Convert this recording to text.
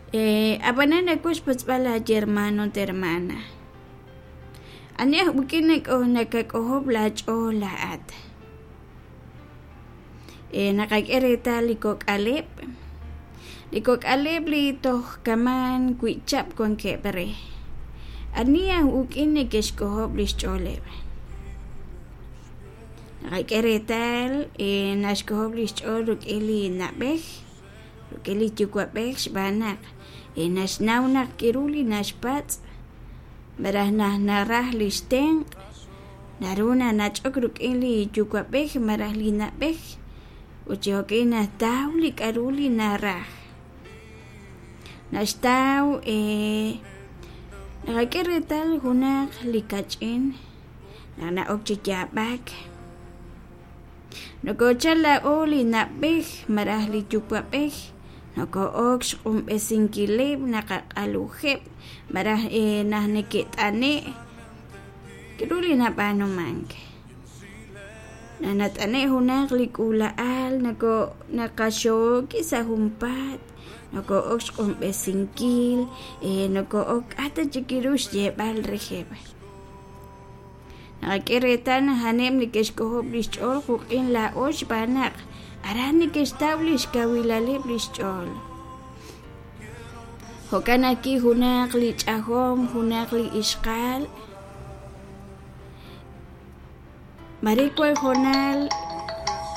Abanana kush patzbala hermano de hermana. Anya bukinek o nakak'ojob la ch'o la at. Nakak'ereta likok'aleb. Likok'aleb li toj kaman kuichap kon kepere. Ania ukinek eshkojob li ch'oleb. Nakak'eretal nashkojob li ch'ol ruk'ili nabej. Ruk'ili tukwabej shbanak. Nashnawnak kiruli nashpatz. Barah narah listen. Naruna nach'ok ruk'ili tukwabej marah li nabej. Uchihoki nastaw li karuli narah. Nastaw nakak'eretal junak li kach'in. Nanaok chikyabak. Nokochala oli nabej marah li tukwabej. Nokook shqumbesinkileb nakaqalujeb marah nahnikit'ane kiruli nab'ano mank nanat'ane junak li k'ula'al naqaxok sa jumpat nokook shqumbesinkil nokook ata chikirux yeb'al rejeb nakak'eretan najanem nikexkojob li xch'ol juq'in la ox b'anaq arani que establish kawilalib li xch'ol. Jokan aquí junak li ch'ajom, junak li ixqal. Marikwal jonal